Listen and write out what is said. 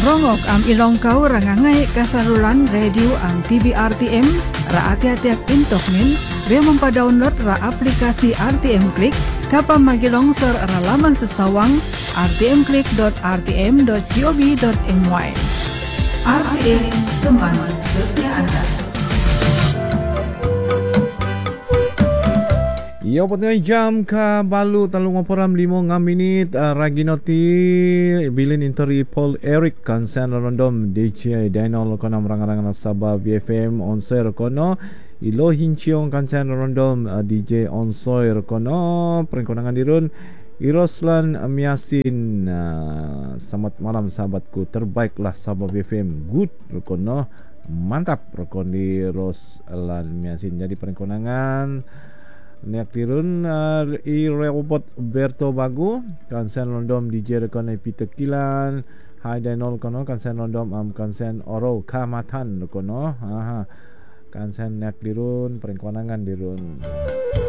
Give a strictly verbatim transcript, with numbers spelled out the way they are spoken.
Rongok am ilong kau rangangai kasaluran radio am T V R T M ra ati-atiak intokmin be mempa-download ra aplikasi R T M Klik kapa magilong ser ra laman sesawang r t m klik dot r t m dot gov dot m y. R T M, teman setia Anda. Yo potong jam ka balu talung oporam limo ngam minit uh, raginoti bilin interi Paul Eric kansen rondom D J Daniel kono rangan-rangan Sabah V F M onsoir kono ilo hinciong kansen rondom uh, D J onsoir kono perengkonangan dirun Iroslan Miasin. uh, selamat malam sahabatku terbaiklah Sabah V F M good kono mantap rekon di Roslan Miasin. Jadi perengkonangan Nek tirun uh, i robot Berto Bagu kansen londom D J rekon Peter Kilan hai Daniel kono kansen londom am kansen Oro Kamatan kono aha kansen nek dirun perengkonangan dirun